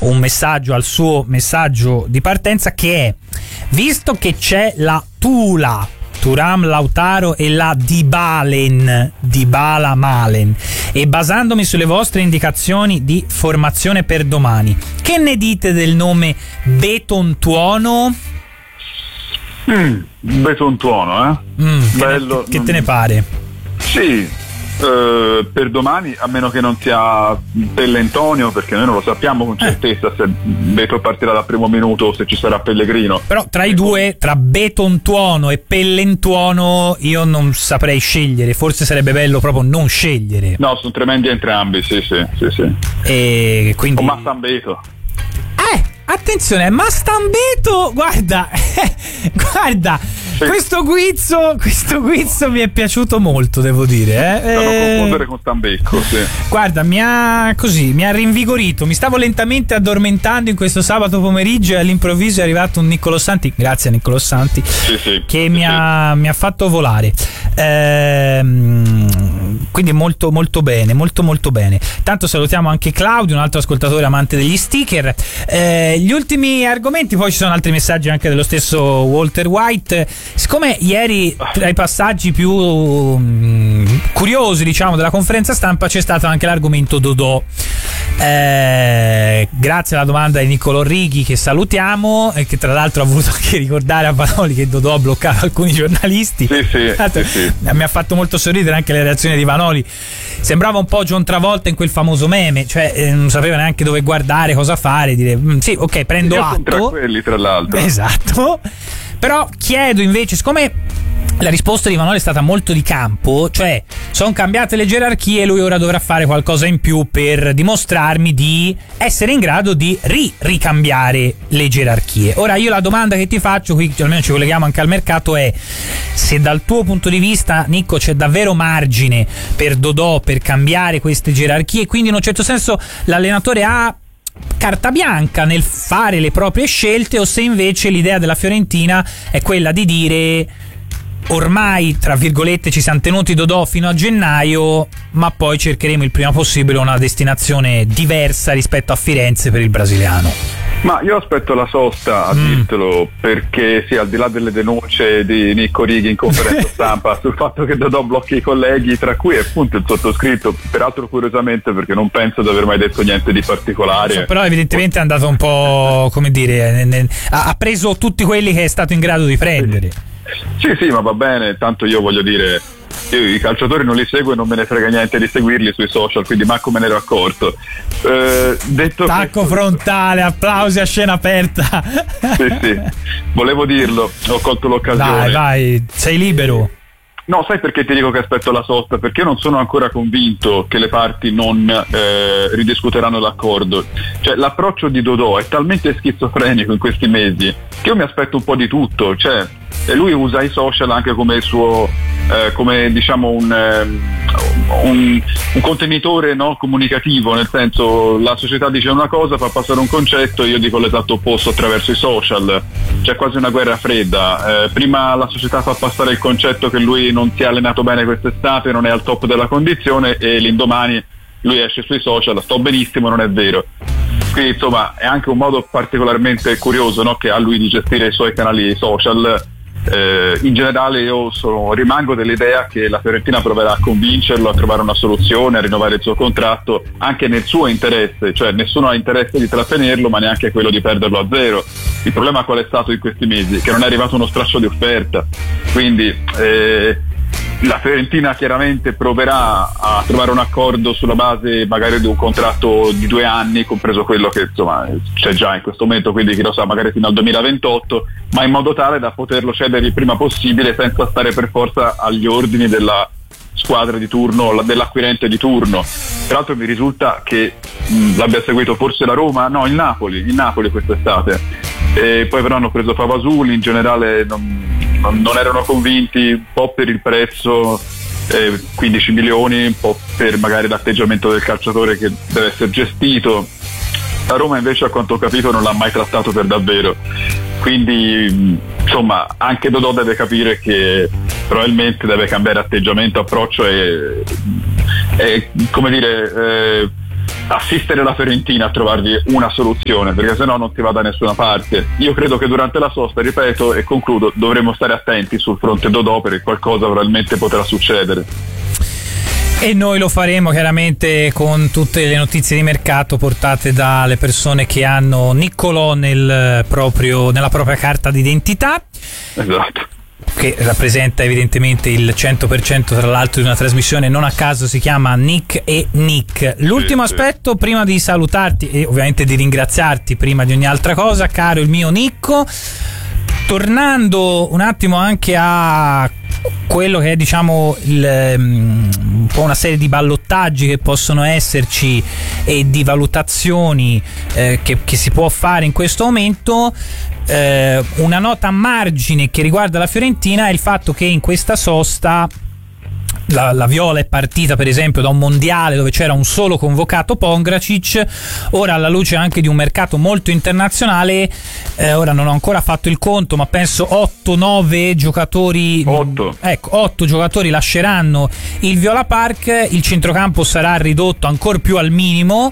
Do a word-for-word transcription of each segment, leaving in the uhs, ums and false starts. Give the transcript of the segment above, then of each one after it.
un messaggio al suo messaggio di partenza, che è: visto che c'è la Tula, Thuram Lautaro e la Dybalen, Dybala Malen, e basandomi sulle vostre indicazioni di formazione per domani, che ne dite del nome Betontuono? Mm, Betontuono, eh? Mm, Bello. Che, che te ne pare? Sì. Uh, per domani, a meno che non sia Pellentonio, perché noi non lo sappiamo con certezza eh. se Beto partirà dal primo minuto o se ci sarà Pellegrino. Però tra i due, tra Betontuono e Pellentuono, io non saprei scegliere. Forse sarebbe bello proprio non scegliere. No, sono tremendi entrambi, sì sì, sì, sì. E quindi... o Mastambeto. Eh, attenzione, Mastambeto, guarda, guarda, sì. questo guizzo, questo guizzo mi è piaciuto molto, devo dire. Eh. Da non confondere con Stambecco, sì. Guarda, mi ha così, mi ha rinvigorito. Mi stavo lentamente addormentando in questo sabato pomeriggio e all'improvviso è arrivato un Niccolò Santi, grazie a Niccolò Santi, sì, sì, che sì, mi, sì. Ha, mi ha fatto volare. Ehm, quindi molto molto bene, molto molto bene. Tanto salutiamo anche Claudio, un altro ascoltatore amante degli sticker. Eh, gli ultimi argomenti, poi ci sono altri messaggi anche dello stesso Walter White. Siccome ieri tra i passaggi più um, curiosi, diciamo, della conferenza stampa c'è stato anche l'argomento Dodò. Eh, grazie alla domanda di Niccolò Righi, che salutiamo, e che tra l'altro ha voluto anche ricordare a Vanoli che Dodò ha bloccato alcuni giornalisti. Sì, sì, Tanto, sì, sì. Mi ha fatto molto sorridere anche le reazioni di Vanoli. Sembrava un po' John Travolta in quel famoso meme, cioè eh, non sapeva neanche dove guardare, cosa fare, dire sì, ok, prendo Io atto. sono tra quelli, tra l'altro. Esatto. Però chiedo invece, siccome la risposta di Vanoli è stata molto di campo, cioè sono cambiate le gerarchie e lui ora dovrà fare qualcosa in più per dimostrarmi di essere in grado di ri- ricambiare le gerarchie. Ora io la domanda che ti faccio, qui almeno ci colleghiamo anche al mercato, è se dal tuo punto di vista, Nicco, c'è davvero margine per Dodò per cambiare queste gerarchie, quindi in un certo senso l'allenatore ha carta bianca nel fare le proprie scelte, o se invece l'idea della Fiorentina è quella di dire ormai tra virgolette ci siamo tenuti Dodò fino a gennaio, ma poi cercheremo il prima possibile una destinazione diversa rispetto a Firenze per il brasiliano. Ma io aspetto la sosta a mm. dirtelo, perché sì, al di là delle denunce di Nicco Righi in conferenza stampa sul fatto che Dodò blocchi i colleghi, tra cui appunto il sottoscritto, peraltro curiosamente perché non penso di aver mai detto niente di particolare. So, però evidentemente è andato un po', come dire, ha preso tutti quelli che è stato in grado di prendere. Sì, sì, ma va bene, tanto io voglio dire, io i calciatori non li seguo e non me ne frega niente di seguirli sui social, quindi manco me ne ero accorto. Eh, detto Tacco questo, frontale, applausi a scena aperta. Sì, sì, volevo dirlo, ho colto l'occasione. Vai, vai, sei libero. No, sai perché ti dico che aspetto la sosta? Perché io non sono ancora convinto che le parti non eh, ridiscuteranno l'accordo. Cioè, l'approccio di Dodò è talmente schizofrenico in questi mesi che io mi aspetto un po' di tutto. Cioè, e lui usa i social anche come il suo, eh, come diciamo un, eh, un, un contenitore, no, comunicativo, nel senso la società dice una cosa, fa passare un concetto, io dico l'esatto opposto attraverso i social. C'è quasi una guerra fredda. Eh, prima la società fa passare il concetto che lui non si è allenato bene quest'estate, non è al top della condizione, e l'indomani lui esce sui social, sto benissimo, non è vero. Quindi insomma è anche un modo particolarmente curioso, no, che ha lui di gestire i suoi canali social. Eh, in generale io sono, rimango dell'idea che la Fiorentina proverà a convincerlo a trovare una soluzione, a rinnovare il suo contratto anche nel suo interesse, cioè nessuno ha interesse di trattenerlo ma neanche quello di perderlo a zero. Il problema qual è stato in questi mesi? Che non è arrivato uno straccio di offerta, quindi eh, la Fiorentina chiaramente proverà a trovare un accordo sulla base magari di un contratto di due anni, compreso quello che insomma c'è già in questo momento, quindi chi lo sa, magari fino al duemilaventotto, ma in modo tale da poterlo cedere il prima possibile senza stare per forza agli ordini della squadra di turno, dell'acquirente di turno. Tra l'altro mi risulta che mh, l'abbia seguito forse la Roma, no, il Napoli, il Napoli quest'estate. E poi però hanno preso Favasuli, in generale non, non, non erano convinti, un po' per il prezzo, eh, quindici milioni, un po' per magari l'atteggiamento del calciatore che deve essere gestito. La Roma invece, a quanto ho capito, non l'ha mai trattato per davvero, quindi insomma anche Dodò deve capire che probabilmente deve cambiare atteggiamento, approccio e, e come dire, eh, assistere la Fiorentina a trovargli una soluzione, perché sennò non si va da nessuna parte. Io credo che durante la sosta, ripeto e concludo, dovremo stare attenti sul fronte Dodò, perché qualcosa probabilmente potrà succedere. E noi lo faremo chiaramente con tutte le notizie di mercato portate dalle persone che hanno Niccolò nel proprio, nella propria carta d'identità. Esatto. Che rappresenta evidentemente il cento per cento tra l'altro di una trasmissione, non a caso si chiama Nick e Nick. L'ultimo sì, aspetto sì. Prima di salutarti e ovviamente di ringraziarti prima di ogni altra cosa, caro il mio Nicco, tornando un attimo anche a quello che è, diciamo, il, um, un po' una serie di ballottaggi che possono esserci e di valutazioni eh, che, che si può fare in questo momento. Eh, una nota a margine che riguarda la Fiorentina è il fatto che in questa sosta La, la Viola è partita per esempio da un mondiale dove c'era un solo convocato, Pongracic. Ora, alla luce anche di un mercato molto internazionale, eh, ora non ho ancora fatto il conto, ma penso otto nove giocatori, otto ecco, otto giocatori lasceranno il Viola Park, il centrocampo sarà ridotto ancor più al minimo,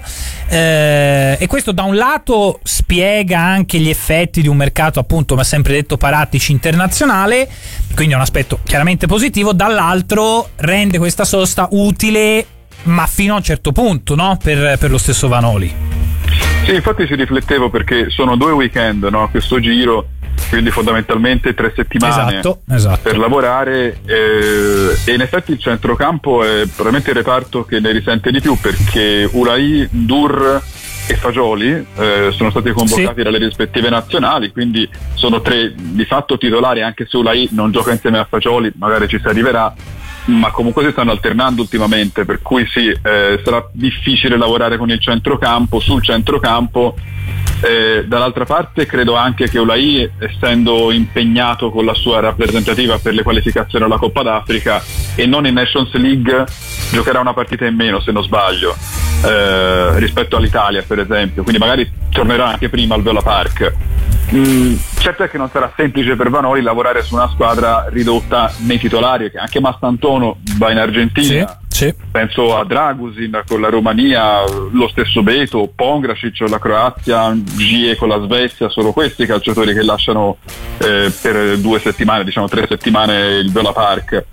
eh, e questo da un lato spiega anche gli effetti di un mercato, appunto, ma sempre detto Paratici, internazionale, quindi è un aspetto chiaramente positivo. Dall'altro rende questa sosta utile, ma fino a un certo punto, no? Per, per lo stesso Vanoli. Sì, infatti ci riflettevo, perché sono due weekend, no? Questo giro, quindi fondamentalmente tre settimane esatto, esatto. per lavorare, eh, e in effetti il centrocampo è probabilmente il reparto che ne risente di più, perché Ulai, Dur e Fagioli eh, sono stati convocati sì. dalle rispettive nazionali, quindi sono tre di fatto titolari, anche se Ulai non gioca insieme a Fagioli, magari ci si arriverà, ma comunque si stanno alternando ultimamente, per cui sì, eh, sarà difficile lavorare con il centrocampo, sul centrocampo. Eh, dall'altra parte credo anche che Ulai, essendo impegnato con la sua rappresentativa per le qualificazioni alla Coppa d'Africa e non in Nations League, giocherà una partita in meno, se non sbaglio, eh, rispetto all'Italia per esempio, quindi magari tornerà anche prima al Viola Park. Mm, certo è che non sarà semplice per Vanoli lavorare su una squadra ridotta nei titolari, che anche Mastantuono va in Argentina, sì, sì. penso a Dragusin con la Romania, lo stesso Beto, Pongracic con la Croazia, Gie con la Svezia, solo questi calciatori che lasciano eh, per due settimane, diciamo tre settimane il Viola Park.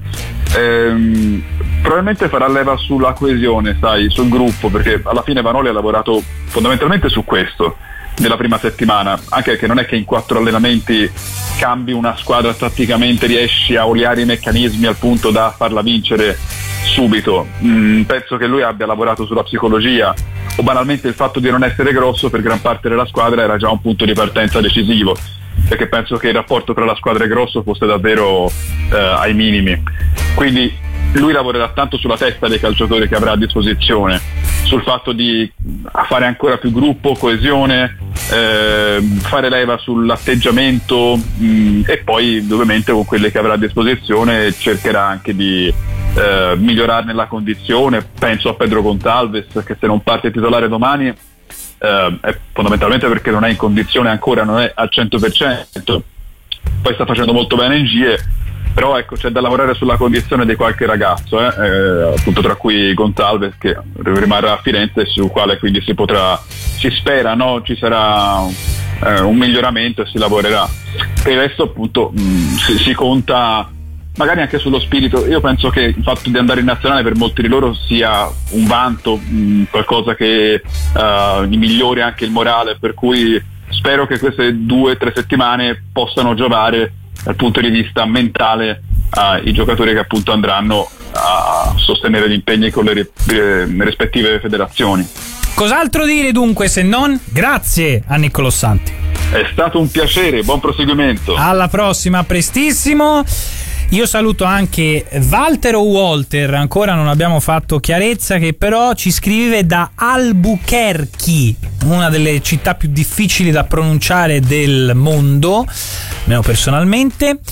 Ehm, probabilmente farà leva sulla coesione, sai, sul gruppo, perché alla fine Vanoli ha lavorato fondamentalmente su questo nella prima settimana, anche che non è che in quattro allenamenti cambi una squadra tatticamente, riesci a oliare i meccanismi al punto da farla vincere subito. Mm, penso che lui abbia lavorato sulla psicologia, o banalmente il fatto di non essere grosso per gran parte della squadra era già un punto di partenza decisivo, perché penso che il rapporto tra la squadra e grosso fosse davvero eh, ai minimi, quindi lui lavorerà tanto sulla testa dei calciatori che avrà a disposizione, sul fatto di fare ancora più gruppo, coesione, eh, fare leva sull'atteggiamento, mh, e poi ovviamente con quelle che avrà a disposizione cercherà anche di eh, migliorarne la condizione. Penso a Pedro Gonçalves, che se non parte titolare domani eh, è fondamentalmente perché non è in condizione ancora, non è al cento per cento, poi sta facendo molto bene in G E, però ecco, c'è da lavorare sulla condizione di qualche ragazzo, eh? Eh, appunto tra cui Gonçalves, che rimarrà a Firenze e sul quale quindi si potrà, si spera, no? Ci sarà eh, un miglioramento e si lavorerà. Per il resto appunto mh, si, si conta magari anche sullo spirito. Io penso che il fatto di andare in nazionale per molti di loro sia un vanto, mh, qualcosa che uh, gli migliori anche il morale, per cui spero che queste due o tre settimane possano giovare dal punto di vista mentale ai giocatori che appunto andranno a sostenere gli impegni con le, le rispettive federazioni. Cos'altro dire dunque se non grazie a Niccolò Santi? È stato un piacere, buon proseguimento. Alla prossima, prestissimo. Io saluto anche Walter o Walter, ancora non abbiamo fatto chiarezza, che però ci scrive da Albuquerque, una delle città più difficili da pronunciare del mondo, almeno personalmente,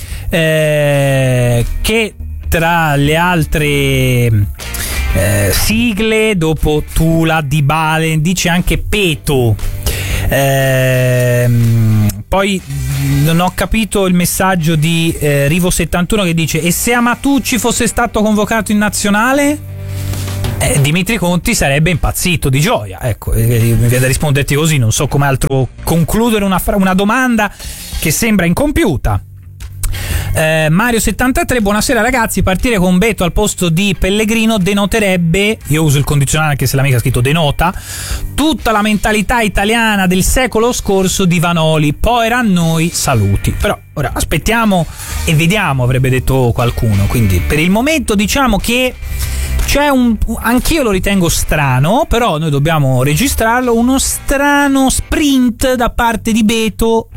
eh, che tra le altre eh, sigle, dopo Tula, Di Bale, dice anche Peto. Ehm, poi non ho capito il messaggio di eh, Rivo settantuno che dice: e se Amatucci fosse stato convocato in nazionale? eh, Dimitri Conti sarebbe impazzito di gioia. Ecco, eh, mi viene da risponderti così, non so come altro concludere una, una domanda che sembra incompiuta. Eh, Mario settantatré, buonasera ragazzi, partire con Beto al posto di Pellegrino denoterebbe, io uso il condizionale anche se l'amica ha scritto denota, tutta la mentalità italiana del secolo scorso di Vanoli, poi era a noi, saluti. Però ora aspettiamo e vediamo, avrebbe detto qualcuno, quindi per il momento diciamo che c'è un, anch'io lo ritengo strano, però noi dobbiamo registrarlo, uno strano sprint da parte di Beto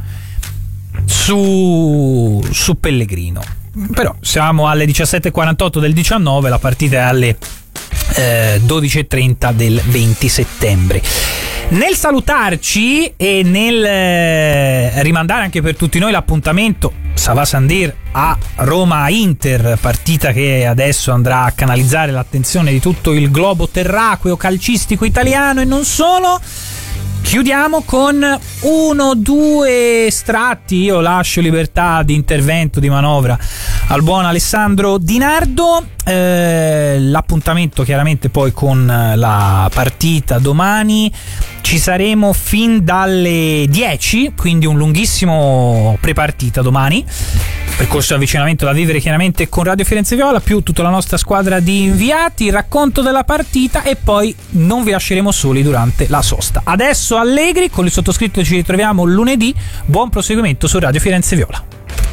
su, su Pellegrino. Però siamo alle diciassette e quarantotto del diciannove, la partita è alle eh, dodici e trenta del venti settembre. Nel salutarci e nel eh, rimandare anche per tutti noi l'appuntamento Sava Sandir a Roma-Inter, partita che adesso andrà a canalizzare l'attenzione di tutto il globo terracqueo calcistico italiano e non solo, chiudiamo con uno due estratti, io lascio libertà di intervento, di manovra al buon Alessandro Di Nardo. Eh, l'appuntamento chiaramente poi con la partita domani, ci saremo fin dalle dieci, quindi un lunghissimo prepartita domani, percorso di avvicinamento da vivere chiaramente con Radio Firenze Viola, più tutta la nostra squadra di inviati, il racconto della partita e poi non vi lasceremo soli durante la sosta. Adesso Allegri, con il sottoscritto ci ritroviamo lunedì, buon proseguimento su Radio Firenze Viola.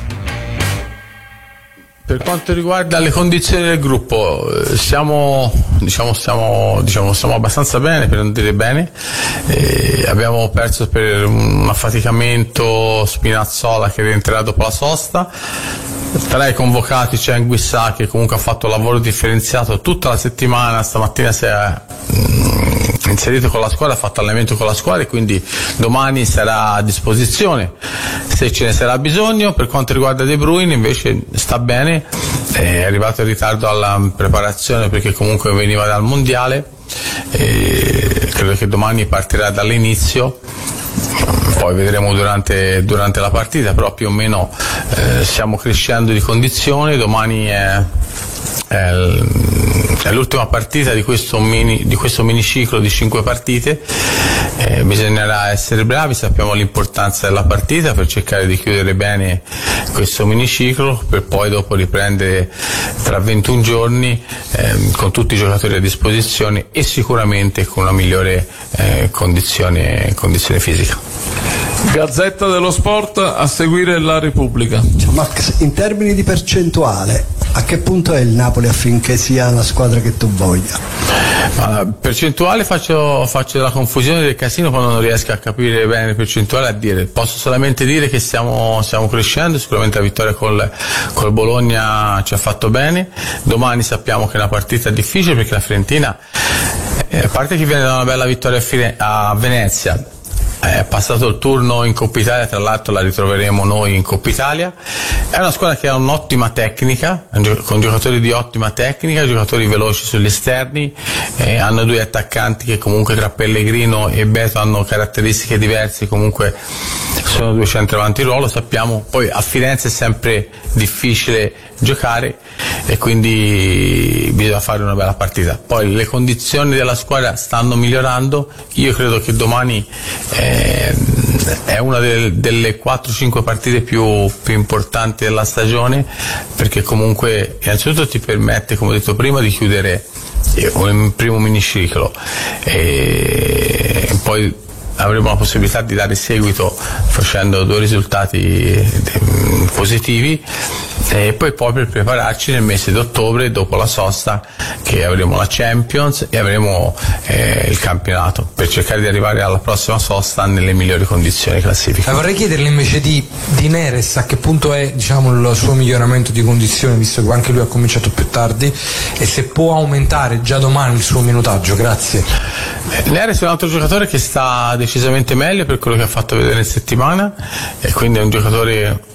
Per quanto riguarda le condizioni del gruppo, siamo, diciamo, stiamo, diciamo, stiamo abbastanza bene, per non dire bene. Eh, abbiamo perso per un affaticamento Spinazzola che rientrerà dopo la sosta. Tra i convocati c'è Anguissà che comunque ha fatto lavoro differenziato tutta la settimana, stamattina si è mh, inserito con la squadra, ha fatto allenamento con la squadra e quindi domani sarà a disposizione se ce ne sarà bisogno. Per quanto riguarda De Bruyne invece sta bene, è arrivato in ritardo alla preparazione perché comunque veniva dal mondiale, e credo che domani partirà dall'inizio, poi vedremo durante, durante la partita, però più o meno eh, stiamo crescendo di condizione. Domani è, è, è l'ultima partita di questo mini, di questo miniciclo di cinque partite, eh, bisognerà essere bravi, sappiamo l'importanza della partita per cercare di chiudere bene questo miniciclo per poi dopo riprendere tra ventuno giorni eh, con tutti i giocatori a disposizione e sicuramente con una migliore eh, condizione, condizione fisica. Gazzetta dello Sport, a seguire La Repubblica. Max, in termini di percentuale, a che punto è il Napoli affinché sia la squadra che tu voglia? Ma percentuale faccio, faccio la confusione del casino quando non riesco a capire bene le percentuali, a dire, posso solamente dire che stiamo, stiamo crescendo, sicuramente la vittoria col, col Bologna ci ha fatto bene. Domani sappiamo che è una partita difficile perché la Fiorentina, eh, a parte che viene da una bella vittoria a, Fire- a Venezia, è passato il turno in Coppa Italia, tra l'altro la ritroveremo noi in Coppa Italia. È una squadra che ha un'ottima tecnica, con giocatori di ottima tecnica, giocatori veloci sugli esterni, eh, hanno due attaccanti che comunque tra Pellegrino e Beto hanno caratteristiche diverse, comunque sono due centravanti ruolo. Sappiamo poi a Firenze è sempre difficile giocare e quindi bisogna fare una bella partita. Poi le condizioni della squadra stanno migliorando, io credo che domani eh, è una del, delle quattro cinque partite più, più importanti della stagione, perché comunque innanzitutto ti permette, come ho detto prima, di chiudere un primo miniciclo e poi avremo la possibilità di dare seguito facendo due risultati positivi e poi poi per prepararci nel mese di ottobre, dopo la sosta, che avremo la Champions e avremo eh, il campionato, per cercare di arrivare alla prossima sosta nelle migliori condizioni classifiche. Eh, vorrei chiederle invece di, di Neres a che punto è, diciamo, il suo miglioramento di condizione, visto che anche lui ha cominciato più tardi, e se può aumentare già domani il suo minutaggio. Grazie. eh, Neres è un altro giocatore che sta decisamente meglio per quello che ha fatto vedere in settimana e quindi è un giocatore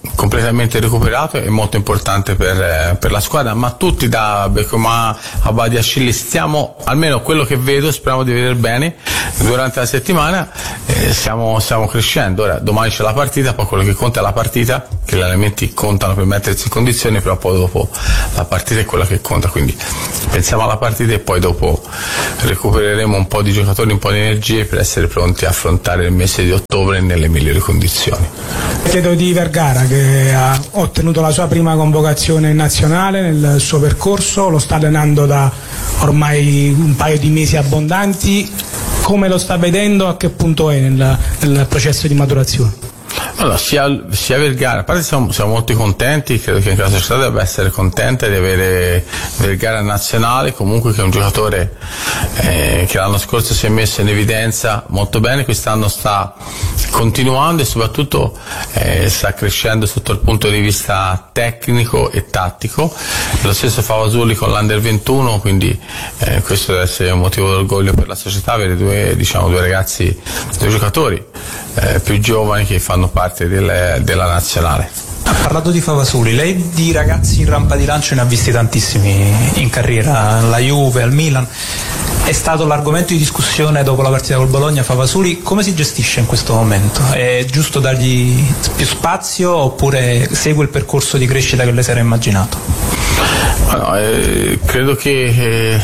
completamente recuperato è molto importante per, eh, per la squadra, ma tutti da Beckham a Badiashile stiamo, almeno quello che vedo, speriamo di vedere bene durante la settimana, eh, stiamo, stiamo crescendo. Ora domani c'è la partita, poi quello che conta è la partita, che gli elementi contano per mettersi in condizione, però poi dopo la partita è quella che conta, quindi pensiamo alla partita e poi dopo recupereremo un po' di giocatori, un po' di energie per essere pronti a affrontare il mese di ottobre nelle migliori condizioni. Chiedo di Vergara, che ha ottenuto la sua prima convocazione nazionale nel suo percorso, lo sta allenando da ormai un paio di mesi abbondanti, come lo sta vedendo, a che punto è nel, nel processo di maturazione? Allora, sia, sia Vergara, a parte siamo, siamo molto contenti, credo che la società debba essere contenta di avere Vergara nazionale, comunque che è un giocatore eh, che l'anno scorso si è messo in evidenza molto bene, quest'anno sta continuando e soprattutto eh, sta crescendo sotto il punto di vista tecnico e tattico. Lo stesso Favasoli con l'Under ventuno, quindi eh, questo deve essere un motivo d'orgoglio per la società, avere due, diciamo, due ragazzi, due giocatori eh, più giovani che fanno parte del, della nazionale. Ha parlato di Favasoli, lei di ragazzi in rampa di lancio ne ha visti tantissimi in carriera, alla Juve, al Milan. È stato l'argomento di discussione dopo la partita col Bologna. Favasoli come si gestisce in questo momento? È giusto dargli più spazio oppure segue il percorso di crescita che lei si era immaginato? No, eh, credo che, eh,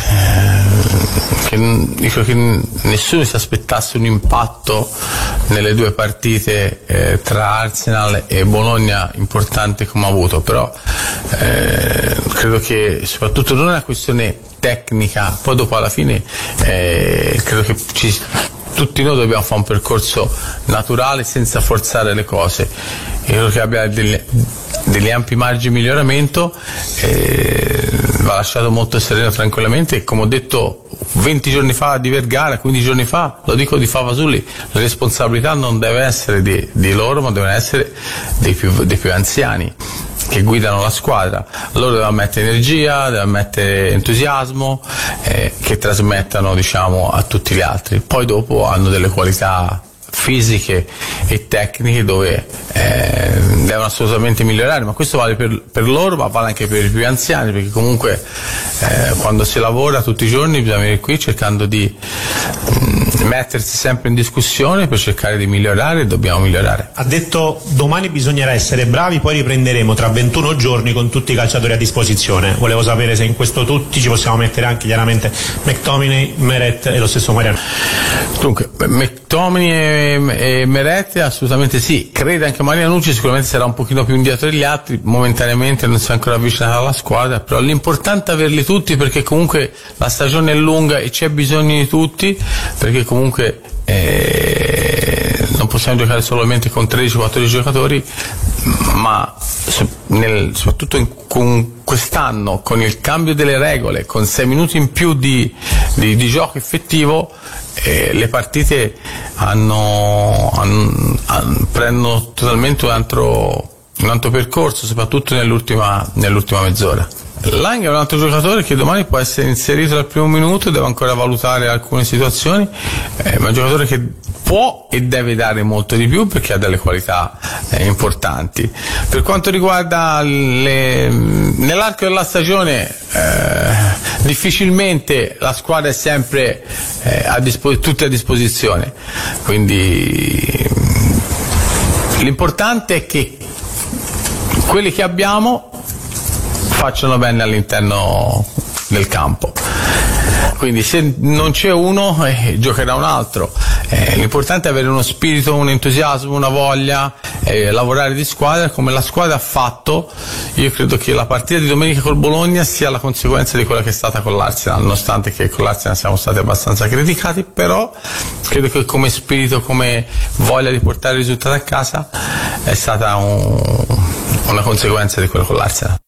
che, dico che nessuno si aspettasse un impatto nelle due partite eh, tra Arsenal e Bologna importante come ha avuto, però eh, credo che soprattutto non è una questione tecnica, poi dopo alla fine eh, credo che ci, tutti noi dobbiamo fare un percorso naturale senza forzare le cose. Io credo che abbia degli, degli ampi margini di miglioramento, eh, va lasciato molto sereno tranquillamente e come ho detto venti giorni fa di Vergara, quindici giorni fa lo dico di Favasoli, la responsabilità non deve essere di, di loro ma devono essere dei più, dei più anziani che guidano la squadra. Loro devono mettere energia, devono mettere entusiasmo, eh, che trasmettano, diciamo, a tutti gli altri. Poi dopo hanno delle qualità fisiche e tecniche dove eh, devono assolutamente migliorare, ma questo vale per, per loro, ma vale anche per i più anziani, perché comunque eh, quando si lavora tutti i giorni bisogna venire qui cercando di mh, mettersi sempre in discussione per cercare di migliorare, e dobbiamo migliorare. Ha detto domani bisognerà essere bravi, poi riprenderemo tra ventuno giorni con tutti i calciatori a disposizione. Volevo sapere se in questo tutti ci possiamo mettere anche chiaramente McTominay, Meret e lo stesso Mariano. Dunque, McTominay e e Meret assolutamente sì, credo anche Marianucci sicuramente sarà un pochino più indietro degli altri, momentaneamente non si è ancora avvicinato alla squadra, però l'importante è averli tutti perché comunque la stagione è lunga e c'è bisogno di tutti, perché comunque eh, non possiamo giocare solamente con tredici quattordici giocatori, ma nel, soprattutto in, con quest'anno con il cambio delle regole, con sei minuti in più di, di, di gioco effettivo, eh, le partite hanno, hanno, hanno, prendono totalmente un altro, un altro percorso, soprattutto nell'ultima, nell'ultima mezz'ora. Lang è un altro giocatore che domani può essere inserito dal primo minuto, deve ancora valutare alcune situazioni, eh, ma è un giocatore che può e deve dare molto di più perché ha delle qualità eh, importanti. Per quanto riguarda le, nell'arco della stagione eh, difficilmente la squadra è sempre eh, a dispo- tutte a disposizione, quindi l'importante è che quelli che abbiamo facciano bene all'interno del campo, quindi se non c'è uno eh, giocherà un altro. Eh, l'importante è avere uno spirito, un entusiasmo, una voglia, eh, lavorare di squadra come la squadra ha fatto. Io credo che la partita di domenica col Bologna sia la conseguenza di quella che è stata con l'Arsenal, nonostante che con l'Arsenal siamo stati abbastanza criticati, però credo che come spirito, come voglia di portare il risultato a casa è stata un, una conseguenza di quello con l'Arsenal.